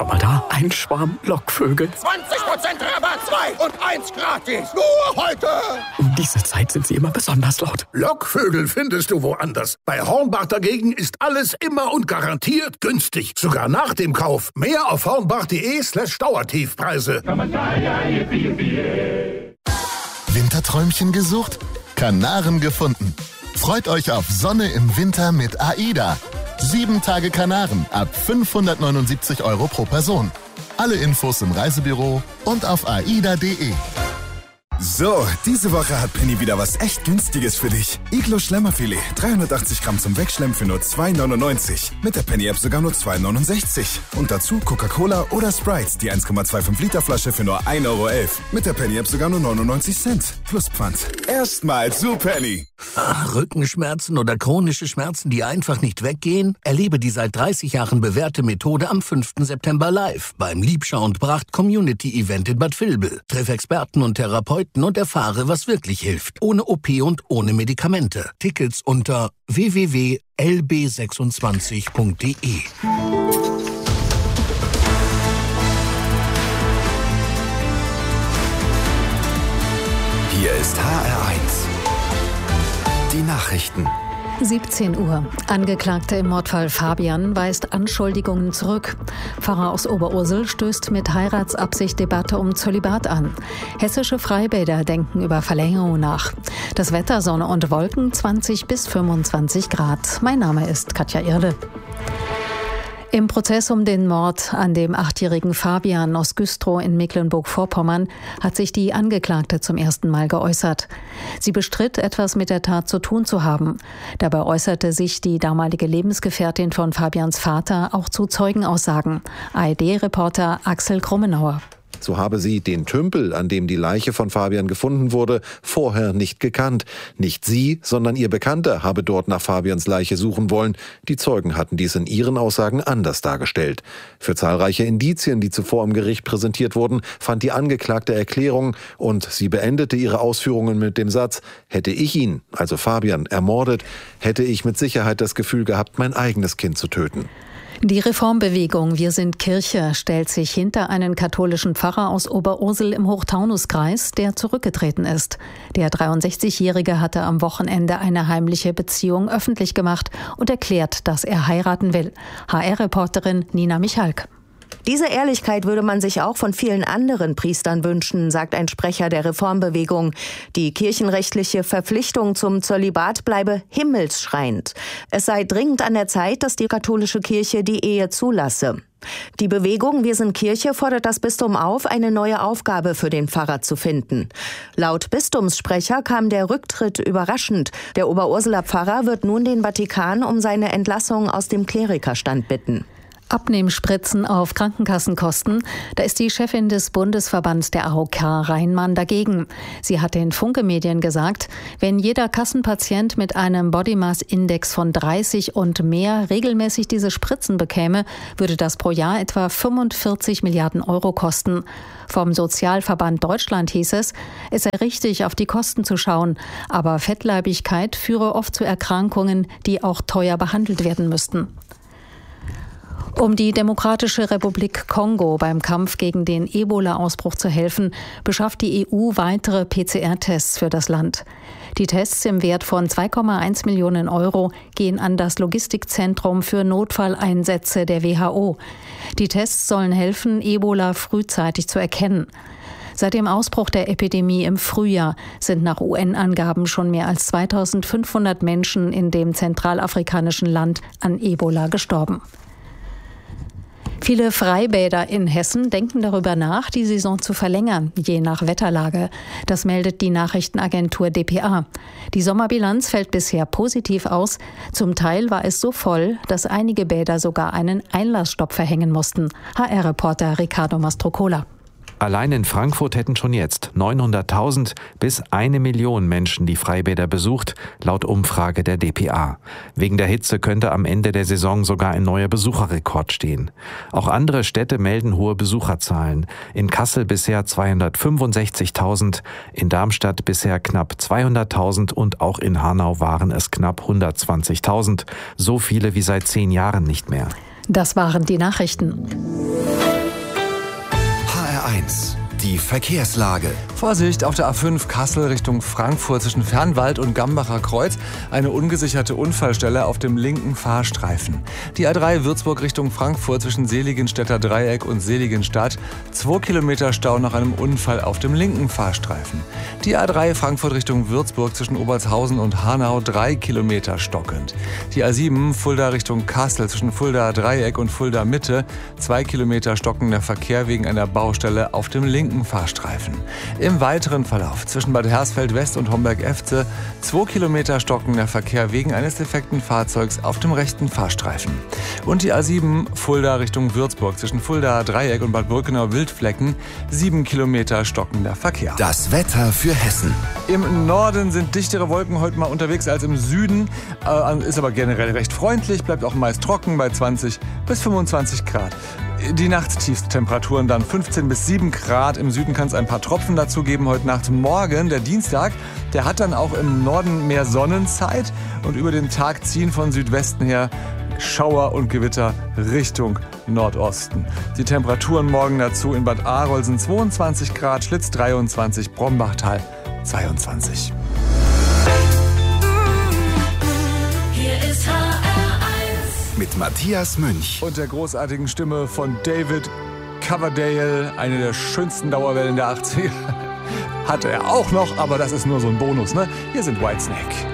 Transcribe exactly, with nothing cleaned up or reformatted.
schon mal da? Ein Schwarm Lockvögel. zwanzig Prozent Rabatt, zwei und eins gratis. Nur heute. Um diese Zeit sind sie immer besonders laut. Lockvögel findest du woanders. Bei Hornbach dagegen ist alles immer und garantiert günstig. Sogar nach dem Kauf. Mehr auf hornbach.de slash Dauertiefpreise. Winterträumchen gesucht? Kanaren gefunden. Freut euch auf Sonne im Winter mit AIDA. Sieben Tage Kanaren ab fünfhundertneunundsiebzig Euro pro Person. Alle Infos im Reisebüro und auf aida punkt de. So, diese Woche hat Penny wieder was echt Günstiges für dich. Iglo Schlemmerfilet, dreihundertachtzig Gramm zum Wegschlemmen für nur zwei neunundneunzig. Mit der Penny-App sogar nur zwei neunundsechzig. Und dazu Coca-Cola oder Sprite, die eins Komma fünfundzwanzig Liter Flasche für nur ein Euro elf. Mit der Penny-App sogar nur neunundneunzig Cent. Plus Pfand. Erstmal zu Penny. Ach, Rückenschmerzen oder chronische Schmerzen, die einfach nicht weggehen? Erlebe die seit dreißig Jahren bewährte Methode am fünften September live beim Liebschau und Bracht Community Event in Bad Vilbel. Treff Experten und Therapeuten und erfahre, was wirklich hilft. Ohne O P und ohne Medikamente. Tickets unter w w w punkt l b sechsundzwanzig punkt de. Hier ist H R eins. Die Nachrichten. siebzehn Uhr. Angeklagte im Mordfall Fabian weist Anschuldigungen zurück. Pfarrer aus Oberursel stößt mit Heiratsabsicht Debatte um Zölibat an. Hessische Freibäder denken über Verlängerung nach. Das Wetter, Sonne und Wolken, zwanzig bis fünfundzwanzig Grad. Mein Name ist Katja Irle. Im Prozess um den Mord an dem achtjährigen Fabian aus Güstrow in Mecklenburg-Vorpommern hat sich die Angeklagte zum ersten Mal geäußert. Sie bestritt, etwas mit der Tat zu tun zu haben. Dabei äußerte sich die damalige Lebensgefährtin von Fabians Vater auch zu Zeugenaussagen. A R D-Reporter Axel Krummenauer. So habe sie den Tümpel, an dem die Leiche von Fabian gefunden wurde, vorher nicht gekannt. Nicht sie, sondern ihr Bekannter habe dort nach Fabians Leiche suchen wollen. Die Zeugen hatten dies in ihren Aussagen anders dargestellt. Für zahlreiche Indizien, die zuvor im Gericht präsentiert wurden, fand die Angeklagte Erklärung und sie beendete ihre Ausführungen mit dem Satz: Hätte ich ihn, also Fabian, ermordet, hätte ich mit Sicherheit das Gefühl gehabt, mein eigenes Kind zu töten. Die Reformbewegung Wir sind Kirche stellt sich hinter einen katholischen Pfarrer aus Oberursel im Hochtaunuskreis, der zurückgetreten ist. Der dreiundsechzigjährige hatte am Wochenende eine heimliche Beziehung öffentlich gemacht und erklärt, dass er heiraten will. H R-Reporterin Nina Michalk. Diese Ehrlichkeit würde man sich auch von vielen anderen Priestern wünschen, sagt ein Sprecher der Reformbewegung. Die kirchenrechtliche Verpflichtung zum Zölibat bleibe himmelsschreiend. Es sei dringend an der Zeit, dass die katholische Kirche die Ehe zulasse. Die Bewegung Wir sind Kirche fordert das Bistum auf, eine neue Aufgabe für den Pfarrer zu finden. Laut Bistumssprecher kam der Rücktritt überraschend. Der Oberurseler Pfarrer wird nun den Vatikan um seine Entlassung aus dem Klerikerstand bitten. Abnehmspritzen auf Krankenkassenkosten, da ist die Chefin des Bundesverbands der A O K Rheinmann dagegen. Sie hat den Funke-Medien gesagt, wenn jeder Kassenpatient mit einem Body Mass Index von dreißig und mehr regelmäßig diese Spritzen bekäme, würde das pro Jahr etwa fünfundvierzig Milliarden Euro kosten. Vom Sozialverband Deutschland hieß es, es sei richtig, auf die Kosten zu schauen, aber Fettleibigkeit führe oft zu Erkrankungen, die auch teuer behandelt werden müssten. Um die Demokratische Republik Kongo beim Kampf gegen den Ebola-Ausbruch zu helfen, beschafft die E U weitere P C R-Tests für das Land. Die Tests im Wert von zwei Komma eins Millionen Euro gehen an das Logistikzentrum für Notfalleinsätze der W H O. Die Tests sollen helfen, Ebola frühzeitig zu erkennen. Seit dem Ausbruch der Epidemie im Frühjahr sind nach U N-Angaben schon mehr als zweitausendfünfhundert Menschen in dem zentralafrikanischen Land an Ebola gestorben. Viele Freibäder in Hessen denken darüber nach, die Saison zu verlängern, je nach Wetterlage. Das meldet die Nachrichtenagentur D P A. Die Sommerbilanz fällt bisher positiv aus. Zum Teil war es so voll, dass einige Bäder sogar einen Einlassstopp verhängen mussten. H R-Reporter Ricardo Mastrocola. Allein in Frankfurt hätten schon jetzt neunhunderttausend bis eine Million Menschen die Freibäder besucht, laut Umfrage der D P A. Wegen der Hitze könnte am Ende der Saison sogar ein neuer Besucherrekord stehen. Auch andere Städte melden hohe Besucherzahlen. In Kassel bisher zweihundertfünfundsechzigtausend, in Darmstadt bisher knapp zweihunderttausend und auch in Hanau waren es knapp hundertzwanzigtausend. So viele wie seit zehn Jahren nicht mehr. Das waren die Nachrichten. eins. Die Verkehrslage. Vorsicht auf der A fünf Kassel Richtung Frankfurt zwischen Fernwald und Gambacher Kreuz. Eine ungesicherte Unfallstelle auf dem linken Fahrstreifen. Die A drei Würzburg Richtung Frankfurt zwischen Seligenstädter Dreieck und Seligenstadt. Zwei Kilometer Stau nach einem Unfall auf dem linken Fahrstreifen. Die A drei Frankfurt Richtung Würzburg zwischen Obertshausen und Hanau. Drei Kilometer stockend. Die A sieben Fulda Richtung Kassel zwischen Fulda Dreieck und Fulda Mitte. Zwei Kilometer stockender Verkehr wegen einer Baustelle auf dem linken Fahrstreifen. Im weiteren Verlauf zwischen Bad Hersfeld West und Homberg-Efze zwei Kilometer stockender Verkehr wegen eines defekten Fahrzeugs auf dem rechten Fahrstreifen. Und die A sieben Fulda Richtung Würzburg zwischen Fulda Dreieck und Bad Brückenau-Wildflecken sieben Kilometer stockender Verkehr. Das Wetter für Hessen. Im Norden sind dichtere Wolken heute mal unterwegs als im Süden, äh, ist aber generell recht freundlich, bleibt auch meist trocken bei zwanzig bis fünfundzwanzig Grad. Die Nachttiefstemperaturen dann fünfzehn bis sieben Grad. Im Süden kann es ein paar Tropfen dazu geben. Heute Nacht, morgen, der Dienstag, der hat dann auch im Norden mehr Sonnenzeit. Und über den Tag ziehen von Südwesten her Schauer und Gewitter Richtung Nordosten. Die Temperaturen morgen dazu in Bad Arolsen zweiundzwanzig Grad, Schlitz dreiundzwanzig, Brombachtal zweiundzwanzig. Hier ist H R eins. Mit Matthias Münch. Und der großartigen Stimme von David Coverdale, eine der schönsten Dauerwellen der achtziger. Hatte er auch noch, aber das ist nur so ein Bonus, ne? Hier sind Whitesnake.